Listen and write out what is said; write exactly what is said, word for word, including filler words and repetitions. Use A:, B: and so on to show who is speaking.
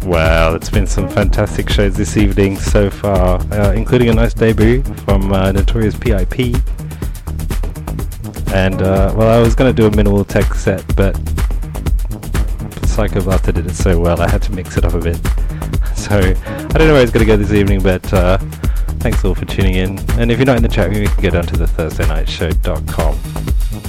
A: Well, it's been some fantastic shows this evening so far, uh, including a nice debut from uh, Notorious P I P. And, uh, well, I was going to do a minimal tech set, but Psycho Blaster did it so well, I had to mix it up a bit. So, I don't know where it's going to go this evening, but uh, thanks all for tuning in. And if you're not in the chat room, you can go down to the thursday night show dot com.